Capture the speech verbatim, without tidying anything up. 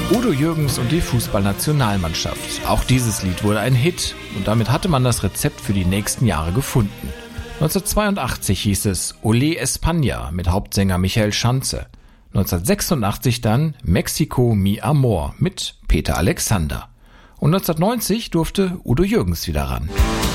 Udo Jürgens und die Fußballnationalmannschaft. Auch dieses Lied wurde ein Hit und damit hatte man das Rezept für die nächsten Jahre gefunden. neunzehnhundertzweiundachtzig hieß es Olé España mit Hauptsänger Michael Schanze. neunzehnhundertsechsundachtzig dann Mexico Mi Amor mit Peter Alexander. Und neunzehnhundertneunzig durfte Udo Jürgens wieder ran.